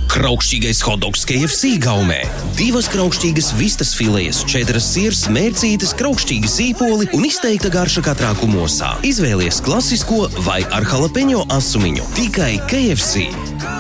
Kraukšķīgais hotdogs KFC gaumē. 2 kraukšķīgas vistas filejas, 4 siers, mērcītes, kraukšķīgi sīpoli un izteikta garša katrā kumosā. Izvēlies klasisko vai ar jalapeņo asumiņu. Tikai KFC.